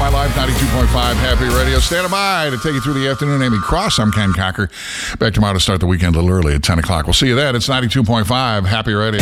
My Life, 92.5 Happy Radio. Stand by to take you through the afternoon. Amy Cross, I'm Ken Cocker. Back tomorrow to start the weekend a little early at 10 o'clock. We'll see you then. It's 92.5 Happy Radio.